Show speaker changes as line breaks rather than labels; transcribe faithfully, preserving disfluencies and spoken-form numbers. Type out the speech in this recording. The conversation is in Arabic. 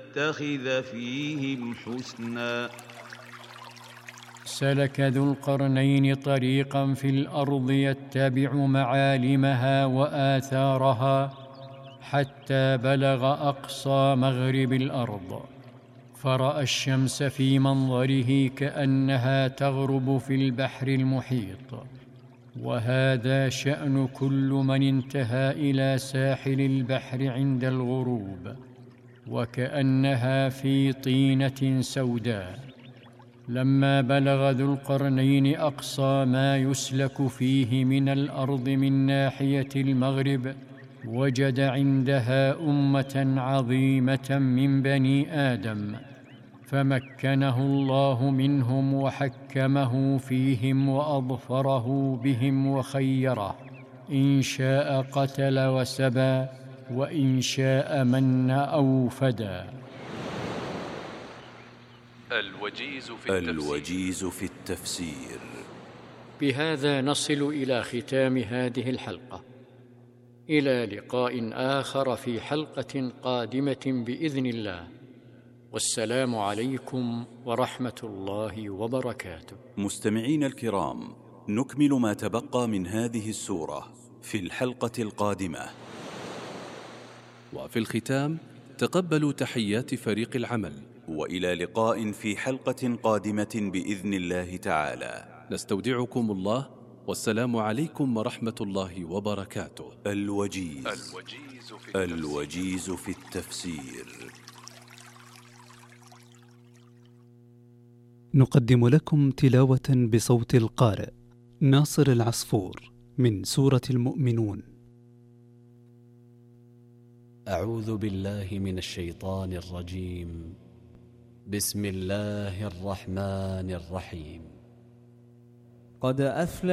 نتخذ فيهم حسنا.
سلك ذو القرنين طريقا في الأرض يتبع معالمها وآثارها حتى بلغ أقصى مغرب الأرض، فرأى الشمس في منظره كأنها تغرب في البحر المحيط. وهذا شأن كل من انتهى إلى ساحل البحر عند الغروب، وكأنها في طينة سوداء. لما بلغ ذو القرنين أقصى ما يسلك فيه من الأرض من ناحية المغرب، وجد عندها أمة عظيمة من بني آدم، فمكنه الله منهم وحكمه فيهم وأظفره بهم وخيره، إن شاء قتل وسبى، وإن شاء من أو فدى.
الوجيز في التفسير, الوجيز في التفسير.
بهذا نصل إلى ختام هذه الحلقة، إلى لقاء آخر في حلقة قادمة بإذن الله، والسلام عليكم ورحمة الله وبركاته.
مستمعين الكرام، نكمل ما تبقى من هذه السورة في الحلقة القادمة.
وفي الختام تقبلوا تحيات فريق العمل،
وإلى لقاء في حلقة قادمة بإذن الله تعالى.
نستودعكم الله، والسلام عليكم ورحمة الله وبركاته.
الوجيز, الوجيز, في, التفسير. الوجيز في التفسير.
نقدم لكم تلاوة بصوت القارئ ناصر العصفور من سورة المؤمنون.
أعوذ بالله من الشيطان الرجيم. بسم الله الرحمن الرحيم.
قد أفلح